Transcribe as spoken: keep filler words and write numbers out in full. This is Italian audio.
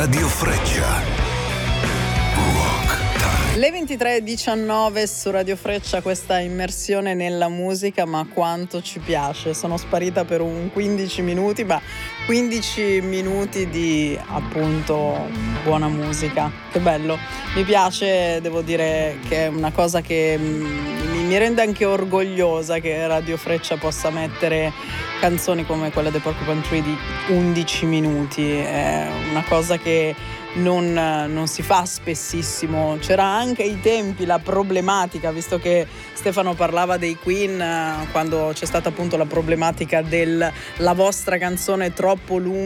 Radio Freccia. Le ventitré e diciannove su Radio Freccia, questa immersione nella musica, ma quanto ci piace. Sono sparita per un quindici minuti, ma quindici minuti di appunto buona musica. Che bello. Mi piace, devo dire che è una cosa che mi, mi rende anche orgogliosa che Radio Freccia possa mettere canzoni come quella dei Porcupine Tree di undici minuti. È una cosa che Non, non si fa spessissimo. C'era anche ai tempi la problematica, visto che Stefano parlava dei Queen, quando c'è stata appunto la problematica del la vostra canzone è troppo lunga